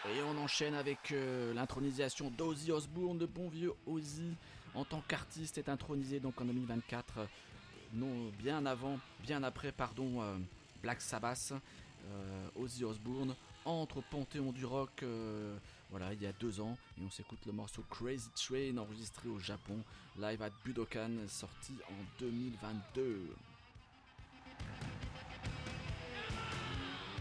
Et on enchaîne avec l'intronisation d'Ozzy Osbourne, le bon vieux Ozzy, en tant qu'artiste est intronisé donc en 2024, non bien après Black Sabbath. Ozzy Osbourne entre au Panthéon du rock, voilà, il y a 2 ans, et on s'écoute le morceau Crazy Train enregistré au Japon, live at Budokan, sorti en 2022.